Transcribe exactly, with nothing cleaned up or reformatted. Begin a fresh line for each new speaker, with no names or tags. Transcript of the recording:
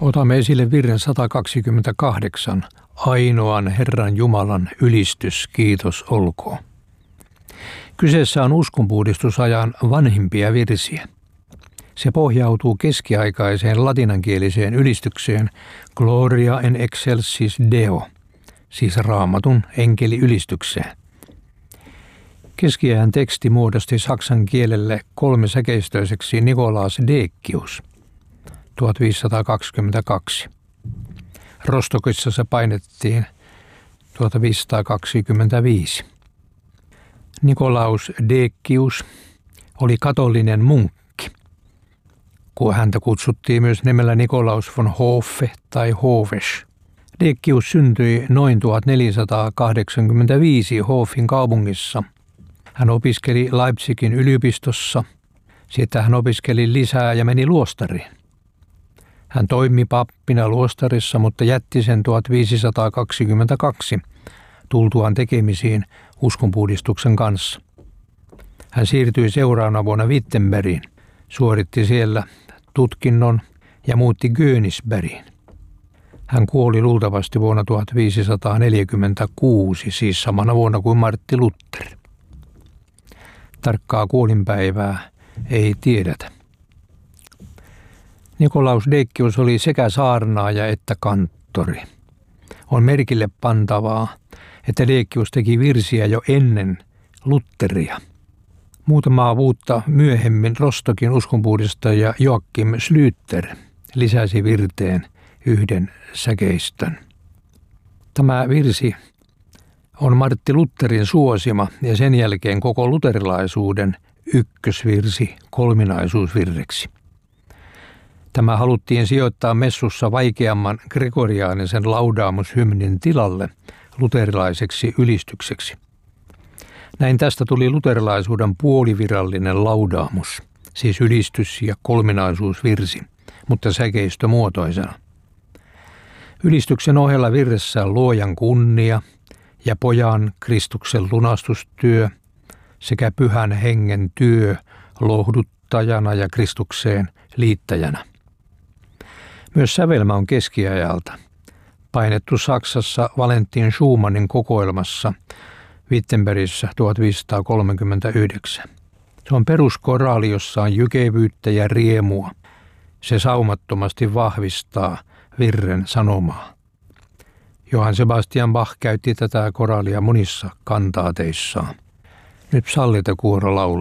Otamme esille virren sata kaksikymmentäkahdeksan, ainoan Herran Jumalan ylistys, kiitos olkoon. Kyseessä on uskonpuhdistusajan vanhimpia virsiä. Se pohjautuu keskiaikaiseen latinankieliseen ylistykseen Gloria in excelsis Deo, siis Raamatun enkeliylistykseen. Keskiajan teksti muodosti saksan kielelle kolmisäkeistöiseksi Nicolaas Decius tuhatviisisataakaksikymmentäkaksi. Rostokissa se painettiin tuhatviisisataakaksikymmentäviisi. Nicolaus Decius oli katolinen munkki, kun häntä kutsuttiin myös nimellä Nicolaus von Hoffe tai Hoves. Decius syntyi noin tuhatneljäsataakahdeksankymmentäviisi Hoffin kaupungissa. Hän opiskeli Leipzigin yliopistossa, sitten hän opiskeli lisää ja meni luostariin. Hän toimi pappina luostarissa, mutta jätti sen tuhatviisisataakaksikymmentäkaksi tultuaan tekemisiin uskonpuhdistuksen kanssa. Hän siirtyi seuraavana vuonna Wittenbergiin, suoritti siellä tutkinnon ja muutti Königsbergiin. Hän kuoli luultavasti vuonna tuhatviisisataaneljäkymmentäkuusi, siis samana vuonna kuin Martti Luther. Tarkkaa kuolinpäivää ei tiedetä. Nicolaus Decius oli sekä saarnaaja että kanttori. On merkille pantavaa, että Decius teki virsiä jo ennen Lutheria. Muutamaa vuotta myöhemmin Rostokin uskonpuhdistaja Joachim Schlüter lisäsi virteen yhden säkeistön. Tämä virsi on Martti Lutherin suosima ja sen jälkeen koko luterilaisuuden ykkösvirsi kolminaisuusvirreksi. Tämä haluttiin sijoittaa messussa vaikeamman gregoriaanisen laudaamushymnin tilalle luterilaiseksi ylistykseksi. Näin tästä tuli luterilaisuuden puolivirallinen laudaamus, siis ylistys- ja kolminaisuusvirsi, mutta säkeistömuotoisena. Ylistyksen ohella virressä on Luojan kunnia ja Pojan Kristuksen lunastustyö sekä Pyhän Hengen työ lohduttajana ja Kristukseen liittäjänä. Myös sävelmä on keskiajalta, painettu Saksassa Valentin Schumannin kokoelmassa Wittenbergissä tuhatviisisataakolmekymmentäyhdeksän. Se on peruskoraali, jossa on jykevyyttä ja riemua. Se saumattomasti vahvistaa virren sanomaa. Johann Sebastian Bach käytti tätä koraalia monissa kantaateissaan. Nyt sallitakuoro laulaa.